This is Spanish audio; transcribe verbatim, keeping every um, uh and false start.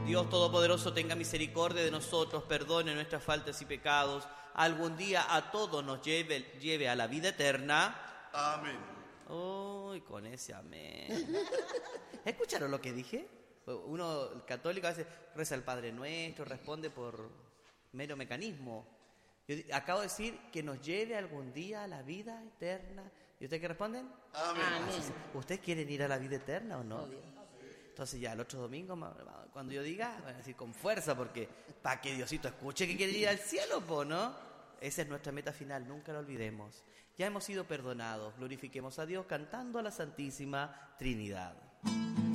Dios Todopoderoso tenga misericordia de nosotros, perdone nuestras faltas y pecados, algún día a todos nos lleve, lleve a la vida eterna. Amén. Uy, con ese amén. ¿Escucharon lo que dije? Uno, el católico, a veces reza el Padre Nuestro, responde por mero mecanismo. Yo acabo de decir que nos lleve algún día a la vida eterna. ¿Y ustedes qué responden? Amén. Amén. ¿Ustedes quieren ir a la vida eterna o no? Obvio. Entonces ya el otro domingo, cuando yo diga, van a decir con fuerza, porque para que Diosito escuche que quiere ir al cielo, po, ¿no? Esa es nuestra meta final, nunca la olvidemos. Ya hemos sido perdonados, glorifiquemos a Dios cantando a la Santísima Trinidad.